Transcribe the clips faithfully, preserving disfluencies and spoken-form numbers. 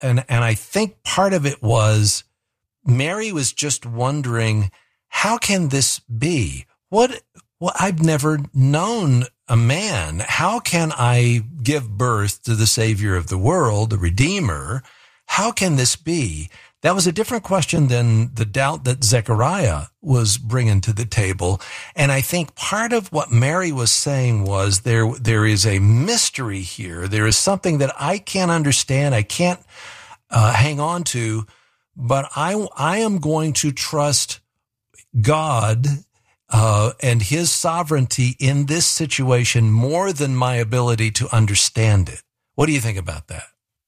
and, and I think part of it was Mary was just wondering, how can this be? What, well, I've never known a man. How can I give birth to the Savior of the world, the Redeemer? How can this be? That was a different question than the doubt that Zechariah was bringing to the table. And I think part of what Mary was saying was there, there is a mystery here. There is something that I can't understand. I can't uh, hang on to, but I, I am going to trust God uh, and his sovereignty in this situation more than my ability to understand it. What do you think about that?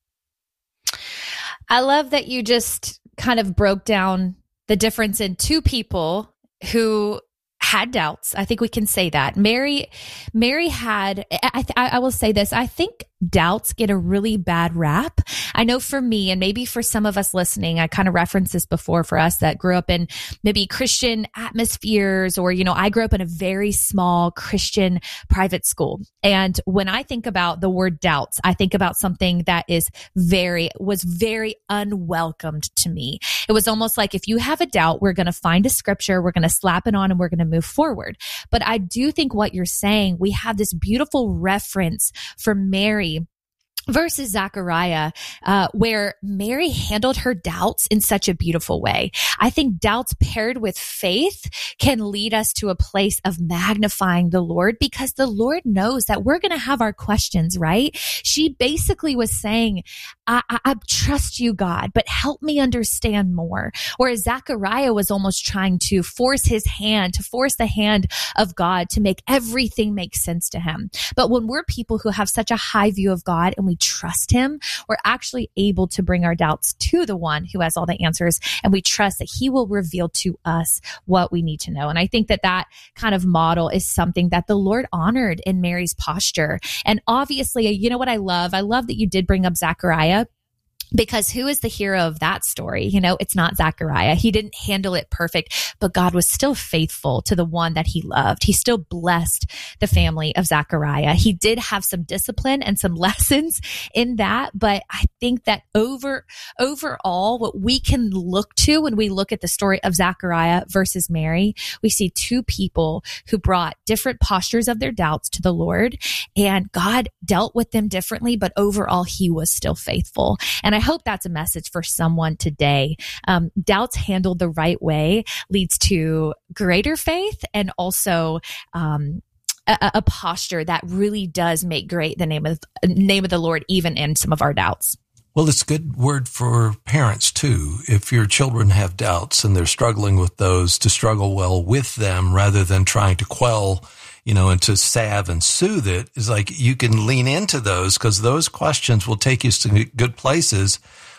I love that you just kind of broke down the difference in two people who had doubts. I think we can say that. Mary, Mary had, I, I, I will say this, I think doubts get a really bad rap. I know for me, and maybe for some of us listening, I kind of referenced this before for us that grew up in maybe Christian atmospheres, or, you know, I grew up in a very small Christian private school. And when I think about the word doubts, I think about something that is very, was very unwelcomed to me. It was almost like, if you have a doubt, we're going to find a scripture, we're going to slap it on, and we're going to move forward. But I do think what you're saying, we have this beautiful reference for Mary versus Zechariah, uh, where Mary handled her doubts in such a beautiful way. I think doubts paired with faith can lead us to a place of magnifying the Lord, because the Lord knows that we're going to have our questions, right? She basically was saying, I, I, I trust you, God, but help me understand more. Whereas Zechariah was almost trying to force his hand, to force the hand of God to make everything make sense to him. But when we're people who have such a high view of God and we trust him, we're actually able to bring our doubts to the one who has all the answers, and we trust that he will reveal to us what we need to know. And I think that that kind of model is something that the Lord honored in Mary's posture. And obviously, you know what I love? I love that you did bring up Zechariah, because who is the hero of that story? You know, it's not Zechariah. He didn't handle it perfect, but God was still faithful to the one that he loved. He still blessed the family of Zechariah. He did have some discipline and some lessons in that, but I think that over, overall, what we can look to when we look at the story of Zechariah versus Mary, we see two people who brought different postures of their doubts to the Lord, and God dealt with them differently, but overall, he was still faithful. And I I hope that's a message for someone today. Um, doubts handled the right way leads to greater faith, and also um, a, a posture that really does make great the name of name of the Lord, even in some of our doubts. Well, it's a good word for parents too. If your children have doubts and they're struggling with those, to struggle well with them rather than trying to quell, you know, and to salve and soothe it, is like you can lean into those, because those questions will take you to good places.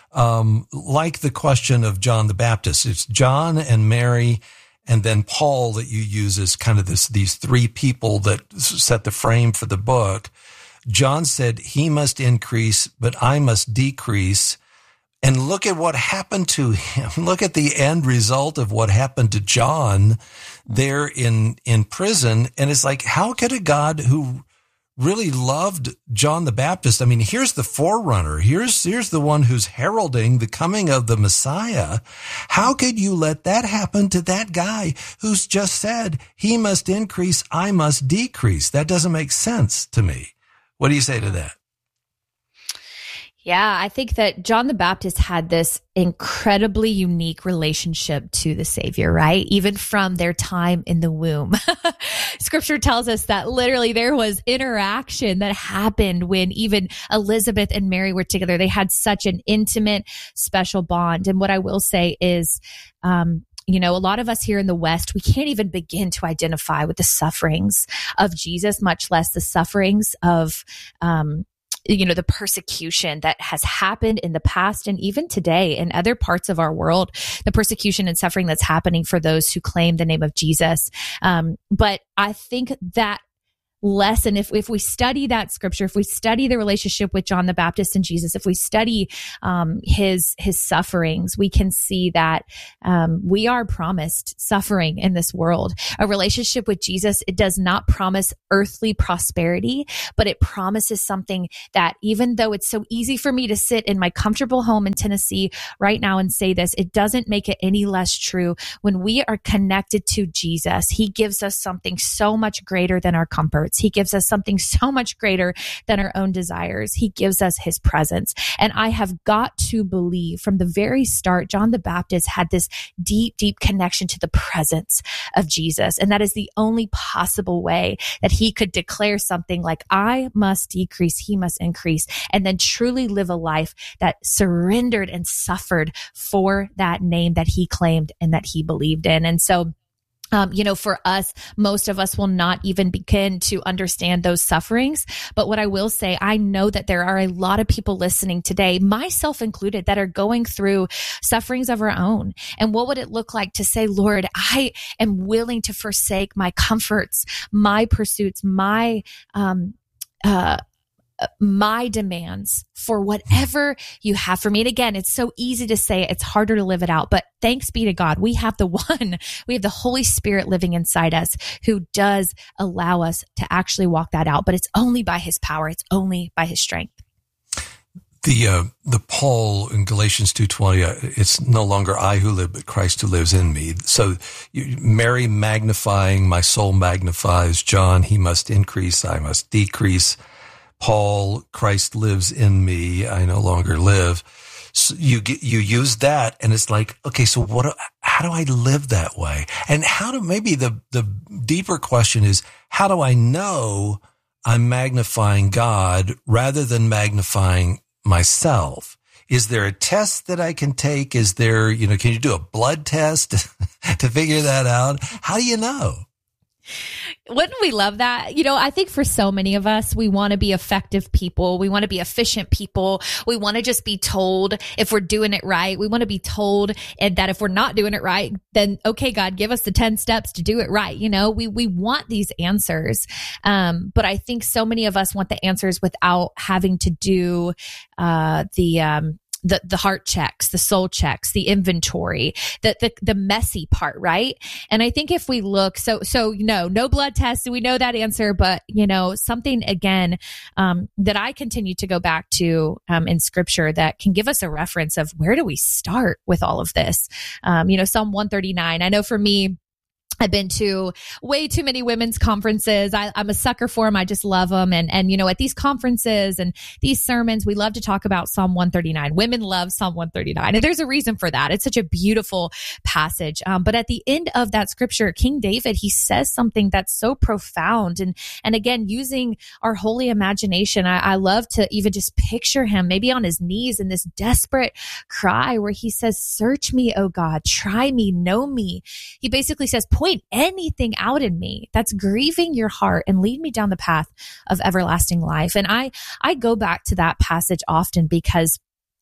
Um, like the question of John the Baptist. It's John and Mary and then Paul that you use as kind of this, these three people that set the frame for the book. John said, he must increase, but I must decrease. And look at what happened to him. Look at the end result of what happened to John there in, in prison. And it's like, how could a God who really loved John the Baptist, I mean, here's the forerunner. Here's, here's the one who's heralding the coming of the Messiah. How could you let that happen to that guy who's just said, he must increase, I must decrease? That doesn't make sense to me. What do you say to that? Yeah, I think that John the Baptist had this incredibly unique relationship to the Savior, right? Even from their time in the womb. Scripture tells us that literally there was interaction that happened when even Elizabeth and Mary were together. They had such an intimate, special bond. And what I will say is, um, you know, a lot of us here in the West, we can't even begin to identify with the sufferings of Jesus, much less the sufferings of, um, you know, the persecution that has happened in the past and even today in other parts of our world, the persecution and suffering that's happening for those who claim the name of Jesus. Um, but I think that lesson, if if we study that scripture, if we study the relationship with John the Baptist and Jesus, if we study um, his his sufferings, we can see that um, we are promised suffering in this world. A relationship with Jesus, it does not promise earthly prosperity, but it promises something that, even though it's so easy for me to sit in my comfortable home in Tennessee right now and say this, it doesn't make it any less true. When we are connected to Jesus, he gives us something so much greater than our comforts. He gives us something so much greater than our own desires. He gives us his presence. And I have got to believe from the very start, John the Baptist had this deep, deep connection to the presence of Jesus. And that is the only possible way that he could declare something like, I must decrease, he must increase, and then truly live a life that surrendered and suffered for that name that he claimed and that he believed in. And so Um, you know, for us, most of us will not even begin to understand those sufferings. But what I will say, I know that there are a lot of people listening today, myself included, that are going through sufferings of our own. And what would it look like to say, Lord, I am willing to forsake my comforts, my pursuits, my, um, uh, my demands for whatever you have for me. And again, it's so easy to say it, it's harder to live it out, but thanks be to God. We have the one, we have the Holy Spirit living inside us who does allow us to actually walk that out, but it's only by his power. It's only by his strength. The, uh, the Paul in Galatians two twenty, uh, it's no longer I who live, but Christ who lives in me. So you, Mary magnifying, my soul magnifies. John, he must increase, I must decrease. Paul, Christ lives in me, I no longer live. So you get, you use that, and it's like, okay, so what, how do I live that way? And how do, maybe the, the deeper question is, how do I know I'm magnifying God rather than magnifying myself? Is there a test that I can take? Is there, you know, can you do a blood test to figure that out? How do you know? Wouldn't we love that? You know, I think for so many of us, we want to be effective people. We want to be efficient people. We want to just be told if we're doing it right. We want to be told and that if we're not doing it right, then, okay, God, give us the ten steps to do it right. You know, we, we want these answers. Um, but I think so many of us want the answers without having to do, uh, the, um, the, the heart checks, the soul checks, the inventory, the, the, the messy part, right? And I think if we look, so, so, you know, no blood tests, we know that answer, but, you know, something again, um, that I continue to go back to, um, in scripture that can give us a reference of where do we start with all of this? Um, you know, Psalm one thirty-nine, I know for me, I've been to way too many women's conferences. I, I'm a sucker for them. I just love them. And, and, you know, at these conferences and these sermons, we love to talk about Psalm one thirty-nine. Women love Psalm one thirty-nine. And there's a reason for that. It's such a beautiful passage. Um, but at the end of that scripture, King David, he says something that's so profound. And, and again, using our holy imagination, I, I love to even just picture him maybe on his knees in this desperate cry where he says, search me, O God, try me, know me. He basically says, point anything out in me that's grieving your heart and lead me down the path of everlasting life. And I, I go back to that passage often because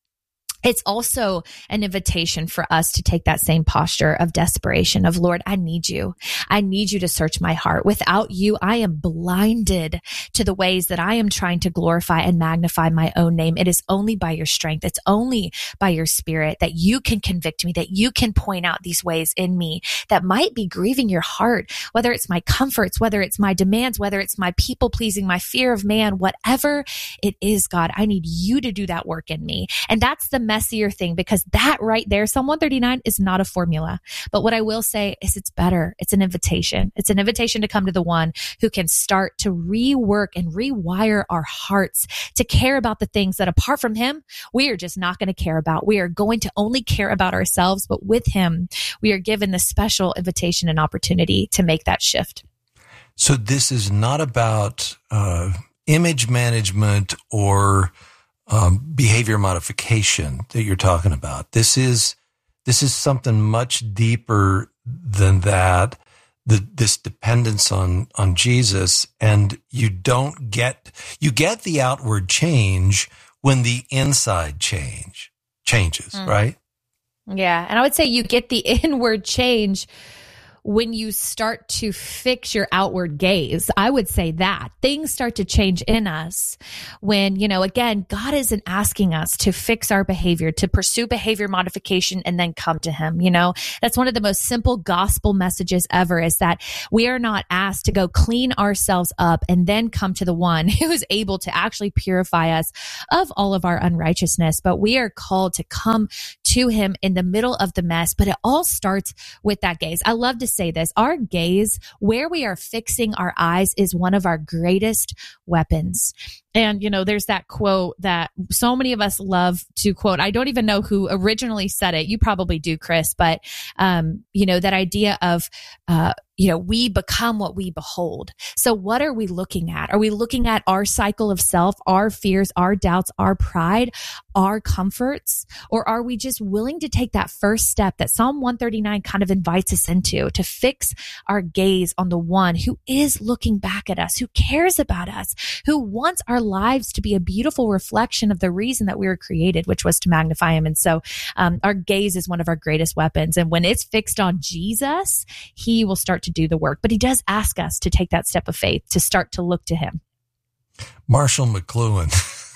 it's also an invitation for us to take that same posture of desperation of, Lord, I need you. I need you to search my heart. Without you, I am blinded to the ways that I am trying to glorify and magnify my own name. It is only by your strength. It's only by your spirit that you can convict me, that you can point out these ways in me that might be grieving your heart, whether it's my comforts, whether it's my demands, whether it's my people pleasing, my fear of man, whatever it is, God, I need you to do that work in me. And that's the messier thing, because that right there, Psalm one thirty-nine is not a formula. But what I will say is it's better. It's an invitation. It's an invitation to come to the one who can start to rework and rewire our hearts to care about the things that apart from him, we are just not going to care about. We are going to only care about ourselves, but with him, we are given the special invitation and opportunity to make that shift. So this is not about uh, image management or Um, behavior modification that you're talking about. This is, this is something much deeper than that, the, this dependence on, on Jesus. And you don't get, you get the outward change when the inside change changes, mm. right? Yeah. And I would say you get the inward change when you start to fix your outward gaze, I would say that things start to change in us when, you know, again, God isn't asking us to fix our behavior, to pursue behavior modification and then come to him. You know, that's one of the most simple gospel messages ever, is that we are not asked to go clean ourselves up and then come to the one who is able to actually purify us of all of our unrighteousness, but we are called to come to him in the middle of the mess. But it all starts with that gaze. I love to say this. Our gaze, where we are fixing our eyes, is one of our greatest weapons. And, you know, there's that quote that so many of us love to quote. I don't even know who originally said it. You probably do, Chris. But, um, you know, that idea of, uh, you know, we become what we behold. So what are we looking at? Are we looking at our cycle of self, our fears, our doubts, our pride, our comforts? Or are we just willing to take that first step that Psalm one thirty-nine kind of invites us into, to fix our gaze on the one who is looking back at us, who cares about us, who wants our lives to be a beautiful reflection of the reason that we were created, which was to magnify him. And so um, our gaze is one of our greatest weapons. And when it's fixed on Jesus, he will start to do the work. But he does ask us to take that step of faith, to start to look to him. Marshall McLuhan.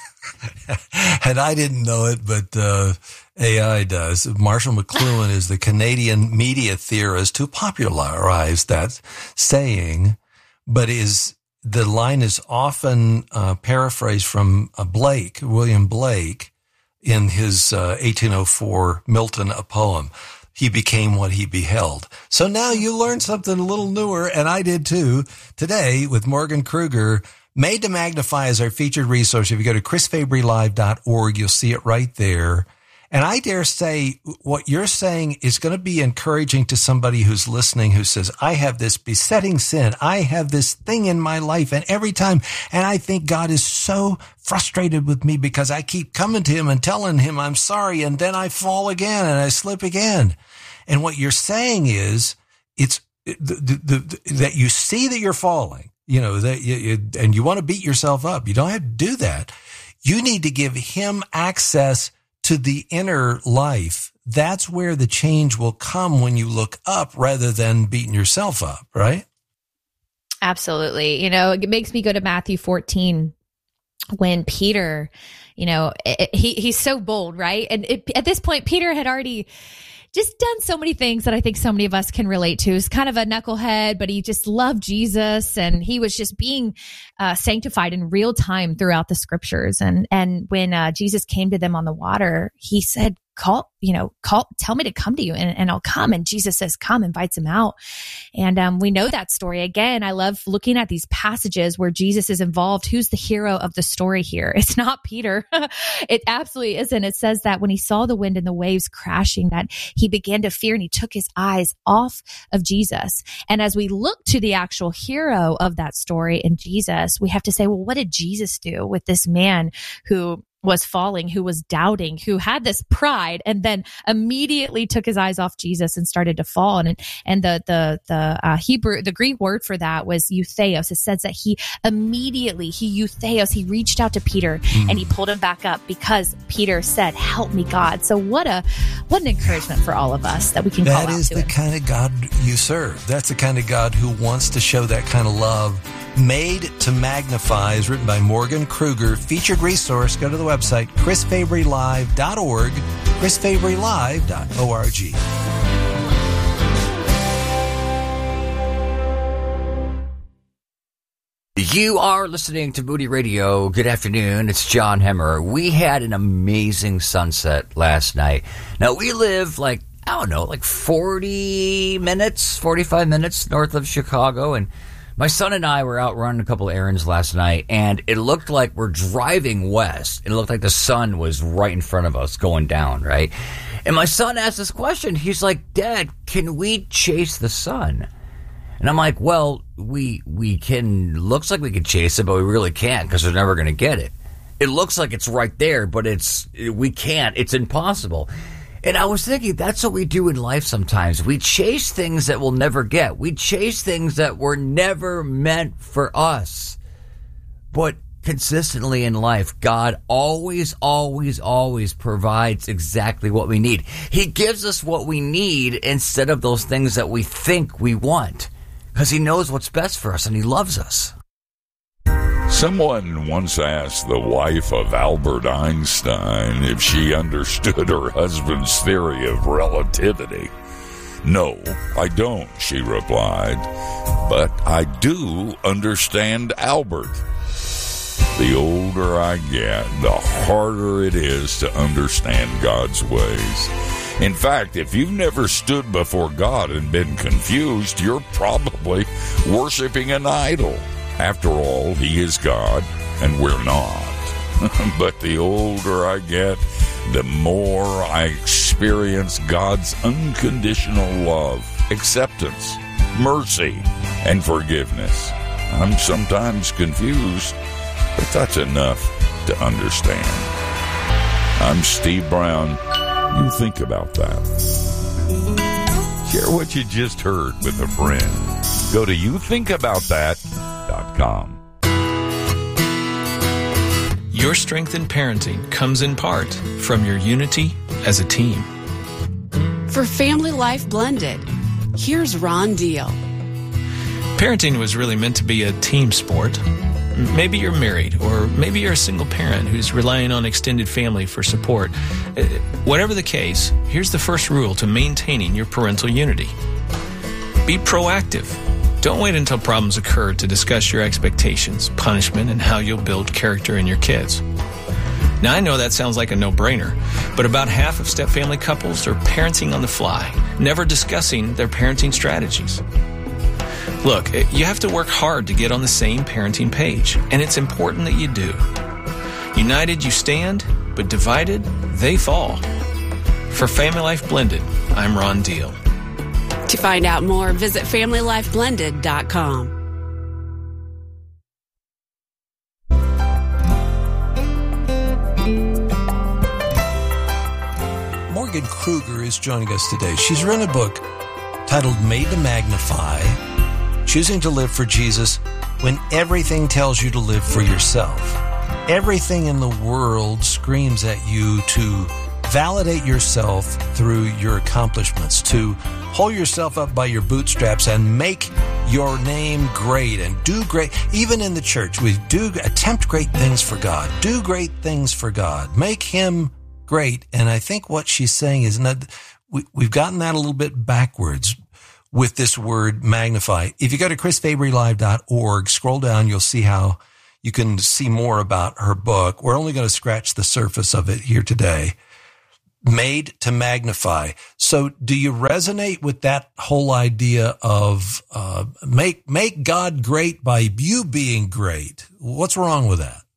And I didn't know it, but uh, A I does. Marshall McLuhan is the Canadian media theorist who popularized that saying, but is the line is often uh, paraphrased from uh, Blake, William Blake, in his uh, eighteen oh four Milton, a poem. He became what he beheld. So now you learned something a little newer, and I did too, today with Morgan Kruger. Made to Magnify is our featured resource. If you go to chris fabry live dot org, you'll see it right there. And I dare say what you're saying is going to be encouraging to somebody who's listening, who says, I have this besetting sin. I have this thing in my life. And every time, and I think God is so frustrated with me because I keep coming to him and telling him I'm sorry. And then I fall again and I slip again. And what you're saying is it's the, the, the, that you see that you're falling, you know, that you, you, and you want to beat yourself up. You don't have to do that. You need to give him access to the inner life. That's where the change will come, when you look up rather than beating yourself up, right? Absolutely. You know, it makes me go to Matthew fourteen when Peter, you know, it, he he's so bold, right? And it, at this point, Peter had already just done so many things that I think so many of us can relate to. He's kind of a knucklehead, but he just loved Jesus, and he was just being uh, sanctified in real time throughout the scriptures. And and when uh, Jesus came to them on the water, he said, call, you know, call, tell me to come to you and, and I'll come. And Jesus says, come, invites him out. And um, we know that story. Again, I love looking at these passages where Jesus is involved. Who's the hero of the story here? It's not Peter. It absolutely isn't. It says that when he saw the wind and the waves crashing, that he began to fear and he took his eyes off of Jesus. And as we look to the actual hero of that story in Jesus, we have to say, well, what did Jesus do with this man who was falling, who was doubting, who had this pride, and then immediately took his eyes off Jesus and started to fall? And and the the the uh, Hebrew, the Greek word for that was eutheos. It says that he immediately he eutheos he reached out to Peter mm. and he pulled him back up because Peter said, "Help me, God." So what a what an encouragement for all of us that we can. That call out is to the him. kind of God you serve. That's the kind of God who wants to show that kind of love. Made to Magnify is written by Morgan Kruger. Featured resource. Go to the website, chris fabry live dot org, chris fabry live dot org. You are listening to Moody Radio. Good afternoon. It's John Hemmer. We had an amazing sunset last night. Now, we live like, I don't know, like forty minutes, forty-five minutes north of Chicago, and my son and I were out running a couple errands last night, and it looked like we're driving west. It looked like the sun was right in front of us going down, right? And my son asked this question. He's like, Dad, can we chase the sun? And I'm like, well, we we can, looks like we could chase it, but we really can't because we're never going to get it. It looks like it's right there, but it's we can't. It's impossible. And I was thinking, that's what we do in life sometimes. We chase things that we'll never get. We chase things that were never meant for us. But consistently in life, God always, always, always provides exactly what we need. He gives us what we need instead of those things that we think we want, because he knows what's best for us and he loves us. Someone once asked the wife of Albert Einstein if she understood her husband's theory of relativity. "No, I don't," she replied, "but I do understand Albert." The older I get, the harder it is to understand God's ways. In fact, if you've never stood before God and been confused, you're probably worshiping an idol. After all, he is God, and we're not. But the older I get, the more I experience God's unconditional love, acceptance, mercy, and forgiveness. I'm sometimes confused, but that's enough to understand. I'm Steve Brown. You think about that. Share what you just heard with a friend. Go to you think about that dot com. Your strength in parenting comes in part from your unity as a team. For Family Life Blended, here's Ron Deal. Parenting was really meant to be a team sport. Maybe you're married, or maybe you're a single parent who's relying on extended family for support. Whatever the case, here's the first rule to maintaining your parental unity. Be proactive. Don't wait until problems occur to discuss your expectations, punishment, and how you'll build character in your kids. Now, I know that sounds like a no-brainer, but about half of step-family couples are parenting on the fly, never discussing their parenting strategies. Look, you have to work hard to get on the same parenting page, and it's important that you do. United, you stand, but divided, they fall. For Family Life Blended, I'm Ron Deal. To find out more, visit family life blended dot com. Morgan Kruger is joining us today. She's written a book titled Made to Magnify, Choosing to Live for Jesus When Everything Tells You to Live for Yourself. Everything in the world screams at you to validate yourself through your accomplishments, to hold yourself up by your bootstraps and make your name great and do great. Even in the church, we do attempt great things for God. Do great things for God. Make him great. And I think what she's saying is that we, we've gotten that a little bit backwards with this word magnify. If you go to chris fabry live dot org, scroll down, you'll see how you can see more about her book. We're only going to scratch the surface of it here today. Made to Magnify. So do you resonate with that whole idea of uh, make make God great by you being great? What's wrong with that?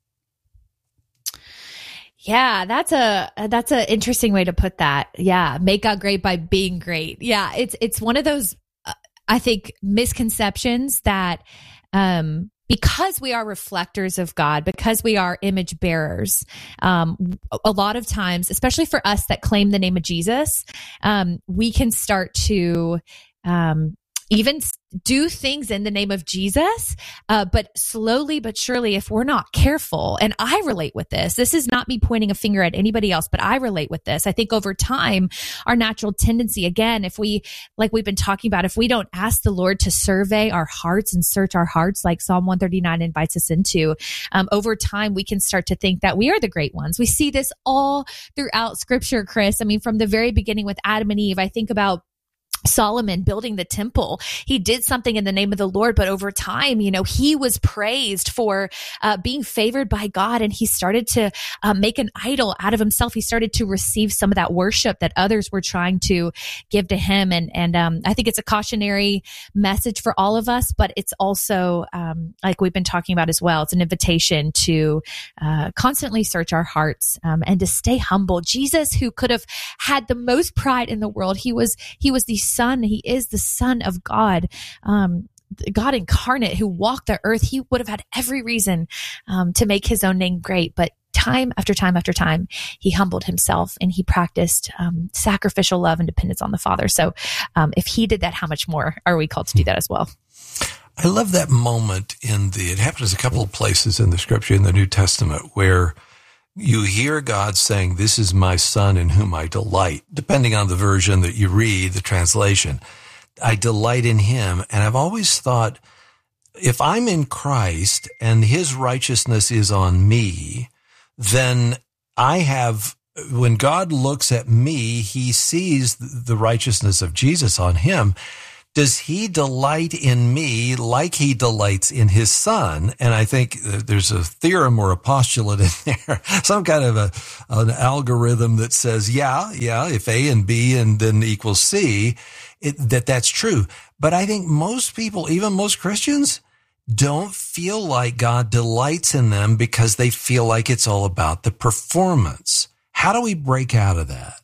Yeah, that's a that's an interesting way to put that. Yeah, make God great by being great. Yeah, it's it's one of those uh, I think misconceptions that um because we are reflectors of God, because we are image bearers, um, a lot of times, especially for us that claim the name of Jesus, um, we can start to um, even do things in the name of Jesus, uh, but slowly but surely, if we're not careful, and I relate with this, this is not me pointing a finger at anybody else, but I relate with this. I think over time, our natural tendency, again, if we, like we've been talking about, if we don't ask the Lord to survey our hearts and search our hearts, like Psalm one thirty-nine invites us into, um, over time, we can start to think that we are the great ones. We see this all throughout Scripture, Chris. I mean, from the very beginning with Adam and Eve, I think about Solomon building the temple. He did something in the name of the Lord, but over time, you know, he was praised for uh, being favored by God, and he started to uh, make an idol out of himself. He started to receive some of that worship that others were trying to give to him. And, and um, I think it's a cautionary message for all of us, but it's also, um, like we've been talking about as well, it's an invitation to uh, constantly search our hearts um, and to stay humble. Jesus, who could have had the most pride in the world, he was, he was the Son, he is the Son of God, um, God incarnate who walked the earth. He would have had every reason um, to make his own name great, but time after time after time, he humbled himself and he practiced um, sacrificial love and dependence on the Father. So um, if he did that, how much more are we called to do that as well? I love that moment in the, it happens a couple of places in the scripture in the New Testament where you hear God saying, this is my son in whom I delight, depending on the version that you read, the translation. I delight in him. And I've always thought, if I'm in Christ and his righteousness is on me, then I have, when God looks at me, he sees the righteousness of Jesus on him. Does he delight in me like he delights in his son? And I think there's a theorem or a postulate in there, some kind of a, an algorithm that says, yeah, yeah, if A and B and then equals C, it, that that's true. But I think most people, even most Christians, don't feel like God delights in them because they feel like it's all about the performance. How do we break out of that?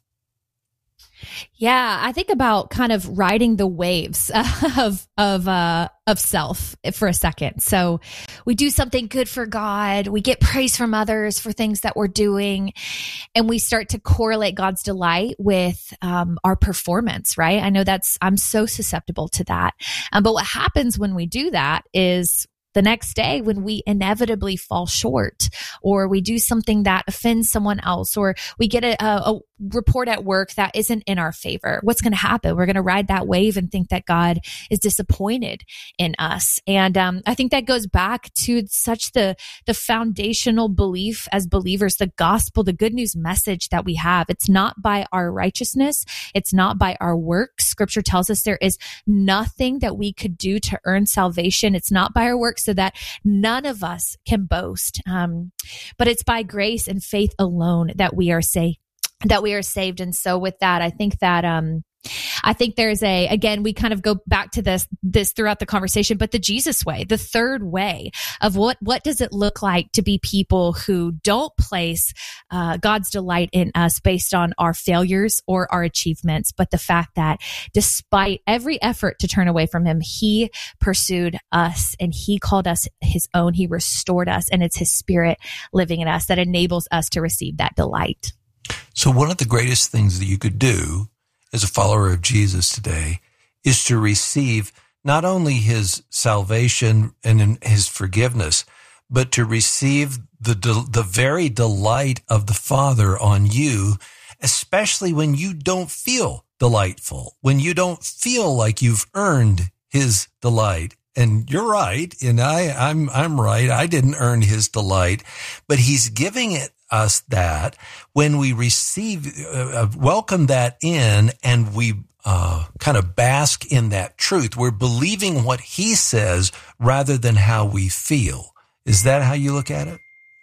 Yeah, I think about kind of riding the waves of of uh, of self for a second. So we do something good for God, we get praise from others for things that we're doing, and we start to correlate God's delight with um, our performance, right? I know that's, I'm so susceptible to that. Um, but what happens when we do that is the next day when we inevitably fall short, or we do something that offends someone else, or we get a, a report at work that isn't in our favor, what's going to happen? We're going to ride that wave and think that God is disappointed in us. And um, I think that goes back to such the, the foundational belief as believers, the gospel, the good news message that we have. It's not by our righteousness. It's not by our works. Scripture tells us there is nothing that we could do to earn salvation. It's not by our works, so that none of us can boast. Um, but it's by grace and faith alone that we are saved. that we are saved. And so with that, I think that, um, I think there's a, again, we kind of go back to this, this throughout the conversation, but the Jesus way, the third way of what, what does it look like to be people who don't place uh, God's delight in us based on our failures or our achievements, but the fact that despite every effort to turn away from him, he pursued us and he called us his own. He restored us, and it's his spirit living in us that enables us to receive that delight. So one of the greatest things that you could do as a follower of Jesus today is to receive not only his salvation and his forgiveness, but to receive the the very delight of the Father on you, especially when you don't feel delightful, when you don't feel like you've earned his delight. And you're right, and I, I'm I'm right. I didn't earn his delight, but he's giving it us that when we receive, uh, welcome that in, and we uh, kind of bask in that truth. We're believing what he says rather than how we feel. Is that how you look at it?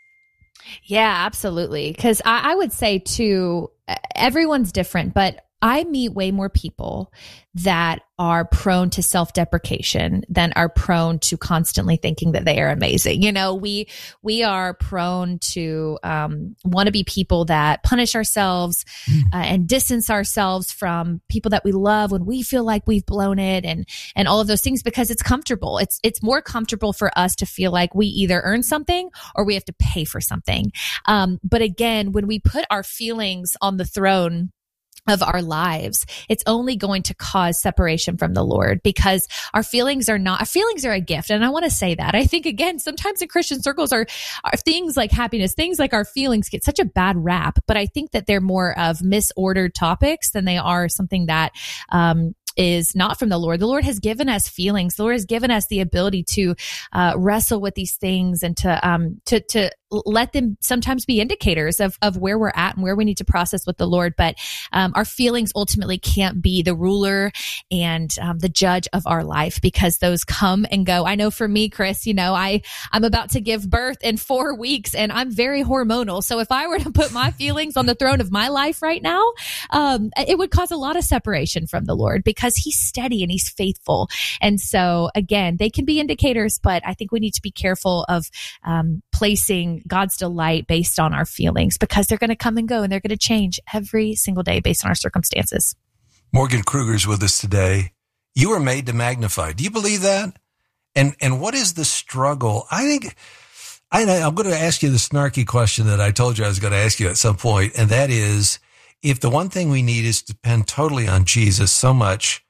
Yeah, absolutely. Because I, I would say too, everyone's different, but I meet way more people that are prone to self-deprecation than are prone to constantly thinking that they are amazing. You know, we we are prone to um, want to be people that punish ourselves uh, and distance ourselves from people that we love when we feel like we've blown it, and and all of those things, because it's comfortable. It's it's more comfortable for us to feel like we either earn something or we have to pay for something. Um, but again, when we put our feelings on the throne of our lives, it's only going to cause separation from the Lord, because our feelings are not, our feelings are a gift. And I want to say that. I think, again, sometimes in Christian circles are, are things like happiness, things like our feelings get such a bad rap, but I think that they're more of misordered topics than they are something that, um, is not from the Lord. The Lord has given us feelings. The Lord has given us the ability to uh, wrestle with these things and to um to to let them sometimes be indicators of of where we're at and where we need to process with the Lord. But um, our feelings ultimately can't be the ruler and um, the judge of our life, because those come and go. I know for me, Chris, you know, I I'm about to give birth in four weeks, and I'm very hormonal. So if I were to put my feelings on the throne of my life right now, um, it would cause a lot of separation from the Lord, because he's steady and he's faithful. And so again, they can be indicators, but I think we need to be careful of um, placing God's delight based on our feelings, because they're going to come and go and they're going to change every single day based on our circumstances. Morgan Kruger's with us today. You were made to magnify. Do you believe that? And and what is the struggle? I think I, I'm going to ask you the snarky question that I told you I was going to ask you at some point, and that is, if the one thing we need is to depend totally on Jesus so much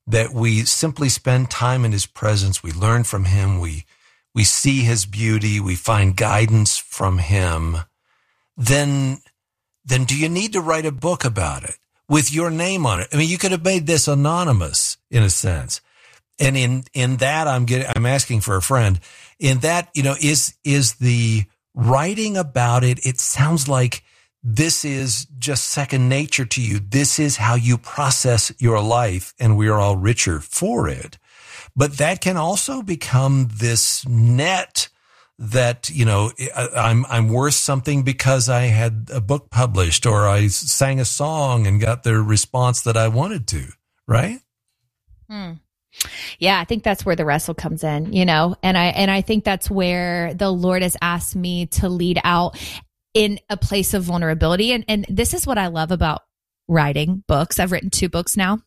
that we simply spend time in his presence. We learn from him. We, we see his beauty. We find guidance from him. Then, then do you need to write a book about it with your name on it? I mean, you could have made this anonymous in a sense. And in, in that, I'm getting, I'm asking for a friend. In that, you know, is, is the writing about it, it sounds like this is just second nature to you. This is how you process your life, and we are all richer for it. But that can also become this net that, you know, I'm, I'm worth something because I had a book published or I sang a song and got the response that I wanted to, right? Hmm. Yeah, I think that's where the wrestle comes in, you know, and I, and I think that's where the Lord has asked me to lead out in a place of vulnerability. And, and this is what I love about writing books. I've written two books now.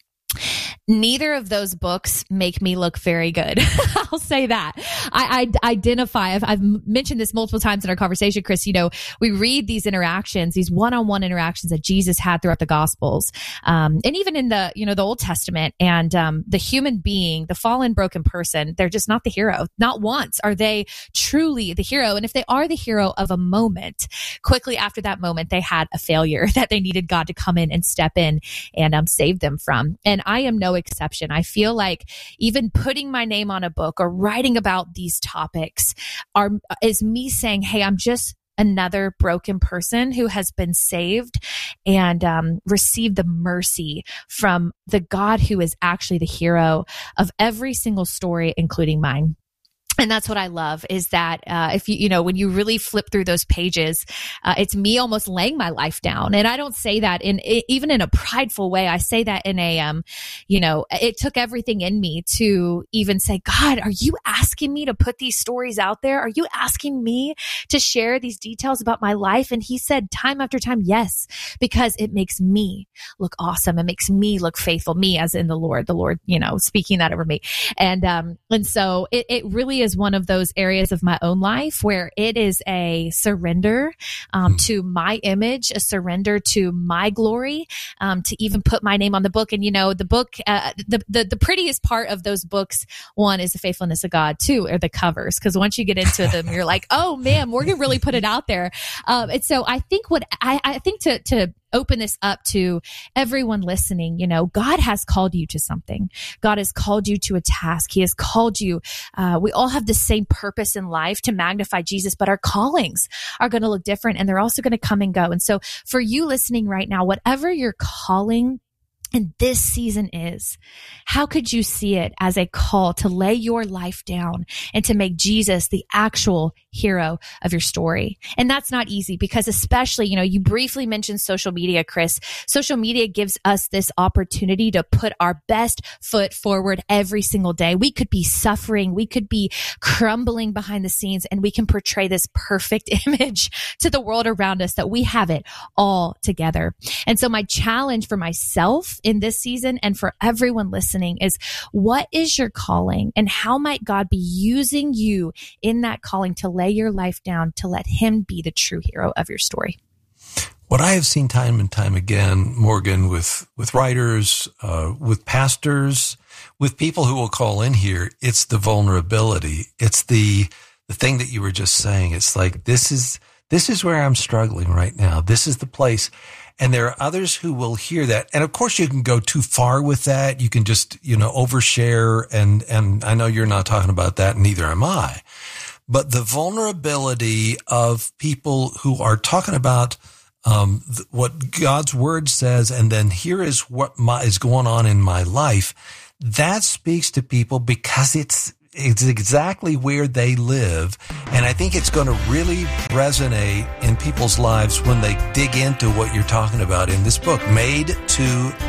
Neither of those books make me look very good. I'll say that. I, I identify, I've, I've mentioned this multiple times in our conversation, Chris, you know, we read these interactions, these one-on-one interactions that Jesus had throughout the Gospels. Um, and even in the, you know, the Old Testament, and, um, the human being, the fallen, broken person, they're just not the hero. Not once are they truly the hero. And if they are the hero of a moment, quickly after that moment, they had a failure that they needed God to come in and step in and, um, save them from. And I am no exception. I feel like even putting my name on a book or writing about these topics are is me saying, hey, I'm just another broken person who has been saved and um, received the mercy from the God who is actually the hero of every single story, including mine. And that's what I love is that, uh, if you, you know, when you really flip through those pages, uh, it's me almost laying my life down. And I don't say that in, even in a prideful way. I say that in a, um, you know, it took everything in me to even say, God, are you asking me to put these stories out there? Are you asking me to share these details about my life? And he said time after time, yes, because it makes me look awesome. It makes me look faithful, me as in the Lord, the Lord, you know, speaking that over me. And, um, and so it, it really is one of those areas of my own life where it is a surrender um, to my image, a surrender to my glory, um, to even put my name on the book. And, you know, the book, uh, the, the, the prettiest part of those books, one is the faithfulness of God, two are the covers. Cause once you get into them, you're like, oh man, Morgan really put it out there. Um, and so I think what I, I think to, to, open this up to everyone listening. You know, God has called you to something. God has called you to a task. He has called you. Uh, we all have the same purpose in life to magnify Jesus, but our callings are going to look different and they're also going to come and go. And so for you listening right now, whatever your calling and this season is, how could you see it as a call to lay your life down and to make Jesus the actual hero of your story? And that's not easy because especially, you know, you briefly mentioned social media, Chris. Social media gives us this opportunity to put our best foot forward every single day. We could be suffering. We could be crumbling behind the scenes and we can portray this perfect image to the world around us that we have it all together. And so my challenge for myself in this season and for everyone listening is, what is your calling and how might God be using you in that calling to lay your life down to let him be the true hero of your story? What I have seen time and time again, Morgan, with, with writers, uh, with pastors, with people who will call in here, it's the vulnerability. It's the, the thing that you were just saying. It's like, this is, this is where I'm struggling right now. This is the place. And there are others who will hear that. And of course you can go too far with that. You can just, you know, overshare. And, and I know you're not talking about that, and neither am I. But the vulnerability of people who are talking about, um, th- what God's word says, and then here is what my, is going on in my life. That speaks to people because it's, it's exactly where they live. And I think it's going to really resonate in people's lives when they dig into what you're talking about in this book, Made to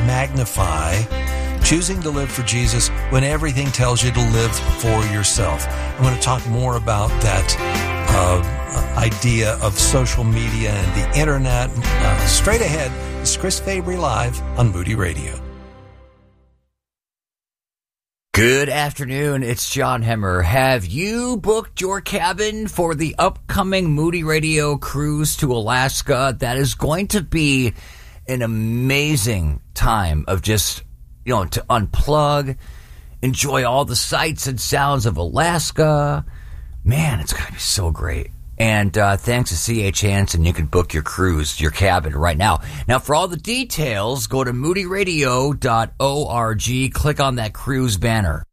Magnify, choosing to live for Jesus when everything tells you to live for yourself. I'm going to talk more about that uh, idea of social media and the internet. Uh, straight ahead, it's Chris Fabry Live on Moody Radio. Good afternoon, it's John Hemmer. Have you booked your cabin for the upcoming Moody Radio cruise to Alaska? That is going to be an amazing time of just you know, to unplug, enjoy all the sights and sounds of Alaska. Man, it's going to be so great. And uh, thanks to C H Hansen, you can book your cruise, your cabin right now. Now, for all the details, go to moody radio dot org. Click on that cruise banner.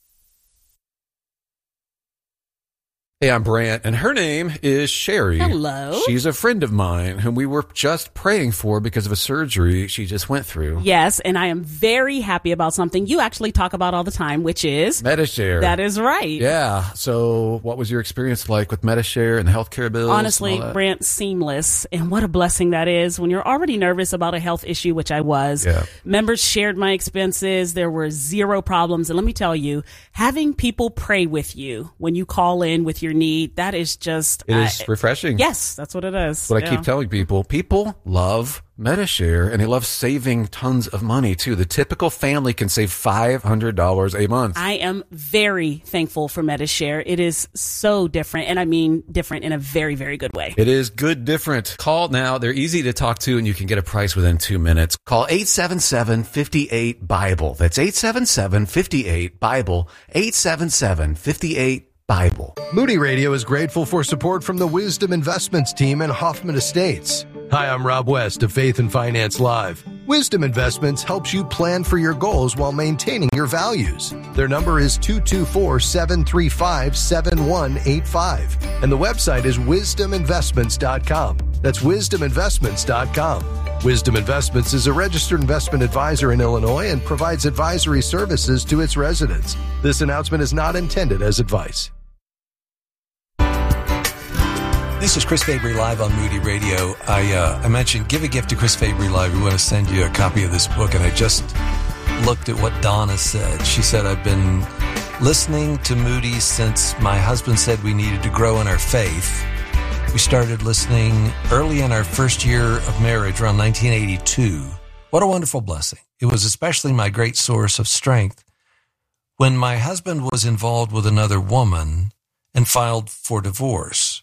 Hey, I'm Brant, and her name is Sherry. Hello. She's a friend of mine whom we were just praying for because of a surgery she just went through. Yes, and I am very happy about something you actually talk about all the time, which is Medi-Share. That is right. Yeah. So what was your experience like with Medi-Share and the healthcare bills? Honestly, Brant, seamless. And what a blessing that is when you're already nervous about a health issue, which I was. Yeah. Members shared my expenses. There were zero problems. And let me tell you, having people pray with you when you call in with your need, that is just It is uh, refreshing. Yes, that's what it is. That's what yeah. I keep telling people. People love Medi-Share, and they love saving tons of money, too. The typical family can save five hundred dollars a month. I am very thankful for Medi-Share. It is so different, and I mean different in a very, very good way. It is good different. Call now. They're easy to talk to, and you can get a price within two minutes. Call eight seven seven, five eight, Bible. That's eight seven seven, five eight, Bible. eight seven seven, five eight, Bible. Moody Radio is grateful for support from the Wisdom Investments team and Hoffman Estates. Hi, I'm Rob West of Faith and Finance Live. Wisdom Investments helps you plan for your goals while maintaining your values. Their number is two two four, seven three five, seven one eight five. And the website is wisdom investments dot com. That's wisdom investments dot com. Wisdom Investments is a registered investment advisor in Illinois and provides advisory services to its residents. This announcement is not intended as advice. This is Chris Fabry live on Moody Radio. I uh, I mentioned give a gift to Chris Fabry live. We want to send you a copy of this book, and I just looked at what Donna said. She said, I've been listening to Moody since my husband said we needed to grow in our faith. We started listening early in our first year of marriage, around nineteen eighty-two. What a wonderful blessing. It was especially my great source of strength when my husband was involved with another woman and filed for divorce.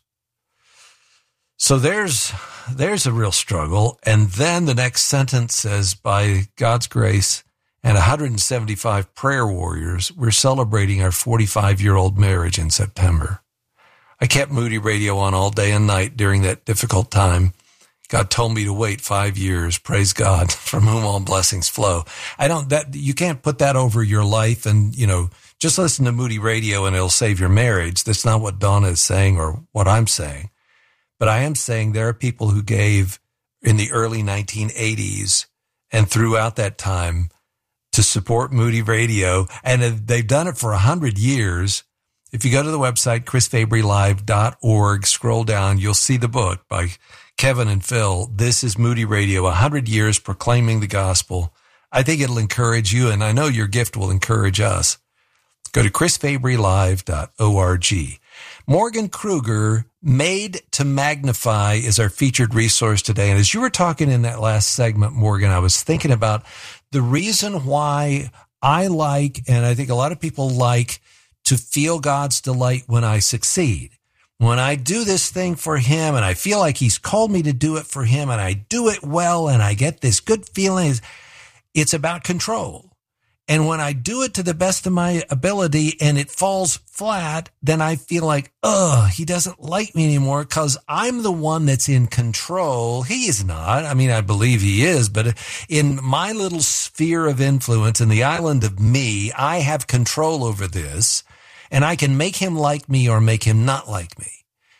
So there's there's a real struggle. And then the next sentence says, by God's grace and one hundred seventy-five prayer warriors, we're celebrating our forty-five-year-old marriage in September. I kept Moody Radio on all day and night during that difficult time. God told me to wait five years. Praise God, from whom all blessings flow. I don't, that, you can't put that over your life and, you know, just listen to Moody Radio and it'll save your marriage. That's not what Donna is saying or what I'm saying. But I am saying there are people who gave in the early nineteen eighties and throughout that time to support Moody Radio, and they've done it for a hundred years. If you go to the website, chris fabry live dot org, scroll down, you'll see the book by Kevin and Phil. This is Moody Radio, a hundred years proclaiming the gospel. I think it'll encourage you, and I know your gift will encourage us. Go to chris fabry live dot org. Morgan Kruger, Made to Magnify, is our featured resource today. And as you were talking in that last segment, Morgan, I was thinking about the reason why I like, and I think a lot of people like, to feel God's delight when I succeed. When I do this thing for him and I feel like he's called me to do it for him and I do it well and I get this good feeling, it's about control. And when I do it to the best of my ability and it falls flat, then I feel like, oh, he doesn't like me anymore because I'm the one that's in control. He is not. I mean, I believe he is, but in my little sphere of influence in the island of me, I have control over this and I can make him like me or make him not like me.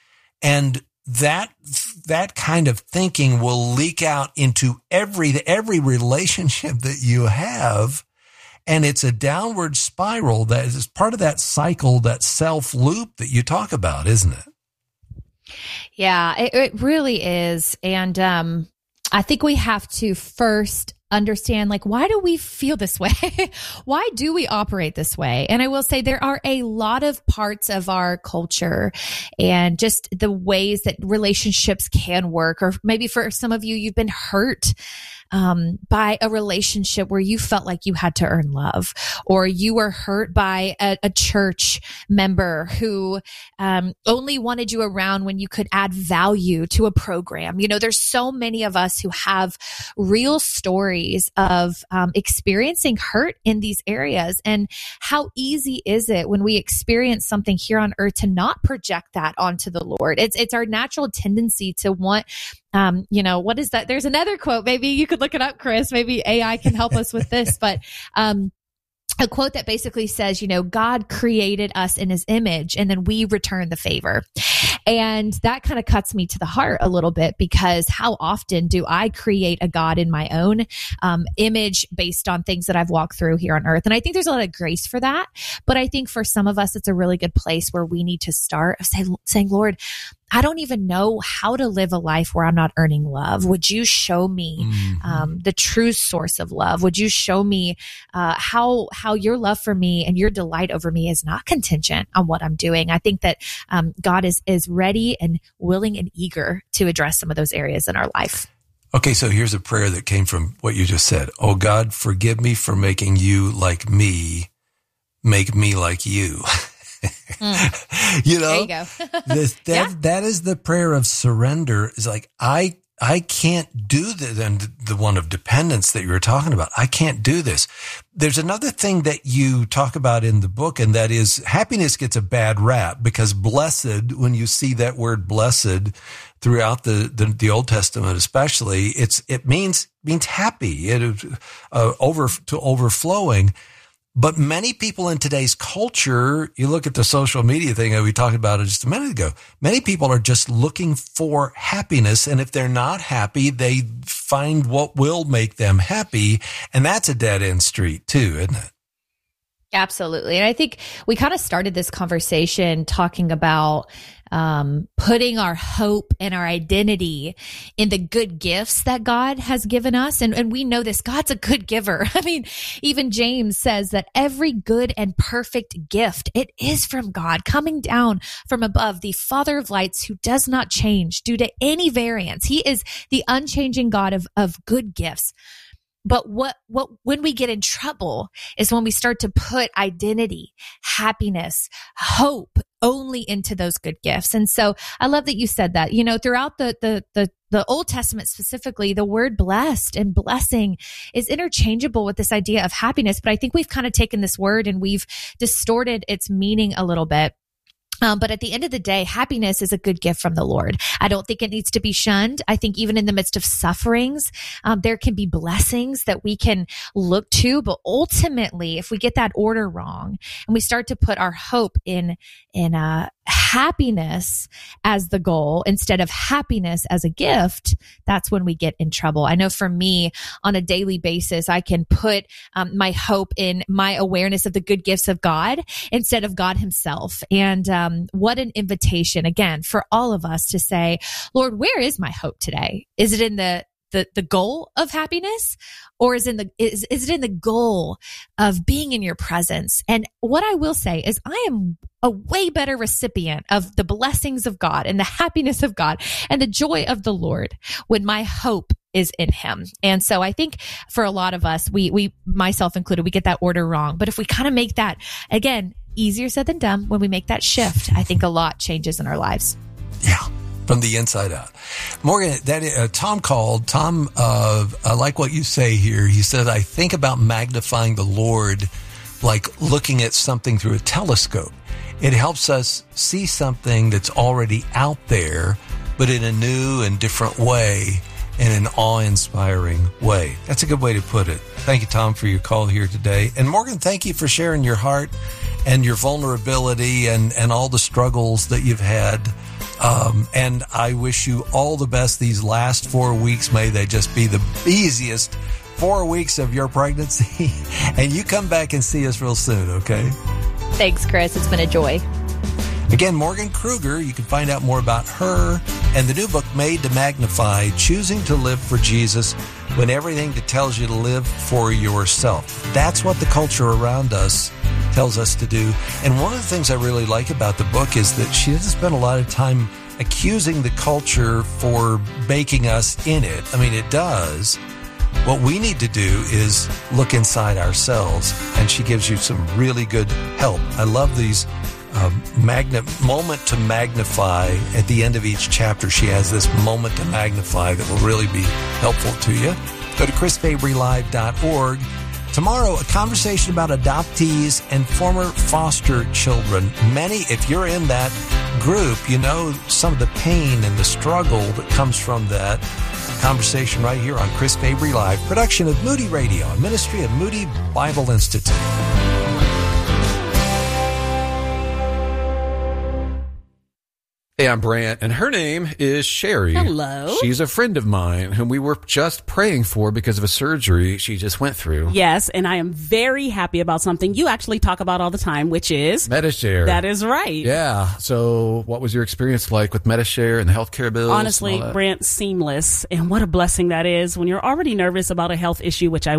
And that, that kind of thinking will leak out into every, every relationship that you have. And it's a downward spiral that is part of that cycle, that self loop that you talk about, isn't it? Yeah, it, it really is. And um, I think we have to first understand, like, why do we feel this way? Why do we operate this way? And I will say there are a lot of parts of our culture and just the ways that relationships can work, or maybe for some of you, you've been hurt Um, by a relationship where you felt like you had to earn love, or you were hurt by a, a church member who um, only wanted you around when you could add value to a program. You know, there's so many of us who have real stories stories of um, experiencing hurt in these areas. And how easy is it when we experience something here on earth to not project that onto the Lord? It's it's our natural tendency to want, um, you know, what is that? There's another quote. Maybe you could look it up, Chris. Maybe A I can help us with this. But um, a quote that basically says, you know, God created us in his image and then we return the favor. And that kind of cuts me to the heart a little bit, because how often do I create a God in my own um, image based on things that I've walked through here on earth? And I think there's a lot of grace for that. But I think for some of us, it's a really good place where we need to start say, saying, Lord, I don't even know how to live a life where I'm not earning love. Would you show me mm-hmm. um, the true source of love? Would you show me uh, how how your love for me and your delight over me is not contingent on what I'm doing? I think that um, God is is ready and willing and eager to address some of those areas in our life. Okay, so here's a prayer that came from what you just said. Oh God, forgive me for making you like me, make me like you. Mm. You know, there you go. this, that, yeah. that is the prayer of surrender. Is like, I, I can't do this. And the one of dependence that you were talking about, I can't do this. There's another thing that you talk about in the book, and that is happiness gets a bad rap because blessed, when you see that word blessed throughout the, the, the Old Testament, especially, it's, it means, means happy, it, uh, over to overflowing. But many people in today's culture, you look at the social media thing that we talked about it just a minute ago, many people are just looking for happiness. And if they're not happy, they find what will make them happy. And that's a dead end street too, isn't it? Absolutely. And I think we kind of started this conversation talking about um, putting our hope and our identity in the good gifts that God has given us. And, and we know this, God's a good giver. I mean, even James says that every good and perfect gift, it is from God, coming down from above, the Father of lights, who does not change due to any variance. He is the unchanging God of, of good gifts. But what, what, when we get in trouble is when we start to put identity, happiness, hope only into those good gifts. And so I love that you said that, you know, throughout the, the, the, the Old Testament specifically, the word blessed and blessing is interchangeable with this idea of happiness. But I think we've kind of taken this word and we've distorted its meaning a little bit. Um, but at the end of the day, happiness is a good gift from the Lord. I don't think it needs to be shunned. I think even in the midst of sufferings, um, there can be blessings that we can look to. But ultimately, if we get that order wrong and we start to put our hope in, in, uh, happiness as the goal instead of happiness as a gift, that's when we get in trouble. I know for me, on a daily basis, I can put um, my hope in my awareness of the good gifts of God instead of God himself. And um, what an invitation, again, for all of us to say, Lord, where is my hope today? Is it in the the the goal of happiness, or is in the is is it in the goal of being in your presence? And what I will say is I am a way better recipient of the blessings of God and the happiness of God and the joy of the Lord when my hope is in him. And so I think for a lot of us, we we myself included, we get that order wrong. But if we kind of make that, again, easier said than done, when we make that shift, I think a lot changes in our lives. Yeah. From the inside out. Morgan, that uh, Tom called. Tom, uh, I like what you say here. He said, I think about magnifying the Lord like looking at something through a telescope. It helps us see something that's already out there, but in a new and different way, in an awe-inspiring way. That's a good way to put it. Thank you, Tom, for your call here today. And Morgan, thank you for sharing your heart and your vulnerability and, and all the struggles that you've had. Um, and I wish you all the best these last four weeks. May they just be the easiest four weeks of your pregnancy. And you come back and see us real soon, okay? Thanks, Chris. It's been a joy. Again, Morgan Kruger, you can find out more about her and the new book, Made to Magnify, Choosing to Live for Jesus When Everything tells you to live for yourself. That's what the culture around us tells us to do. And one of the things I really like about the book is that she doesn't spend a lot of time accusing the culture for baking us in it. I mean, it does. What we need to do is look inside ourselves, and she gives you some really good help. I love these um, magna- moment to magnify. At the end of each chapter, she has this moment to magnify that will really be helpful to you. Go to chris fabry live dot org. Tomorrow, a conversation about adoptees and former foster children. Many, if you're in that group, you know some of the pain and the struggle that comes from that. Conversation right here on Chris Fabry Live, production of Moody Radio, a ministry of Moody Bible Institute. Hey, I'm Brant, and her name is Sherry. Hello. She's a friend of mine whom we were just praying for because of a surgery she just went through. Yes, and I am very happy about something you actually talk about all the time, which is Medi-Share. That is right. Yeah. So what was your experience like with Medi-Share and the healthcare bills? Honestly, Brant, seamless. And what a blessing that is when you're already nervous about a health issue, which I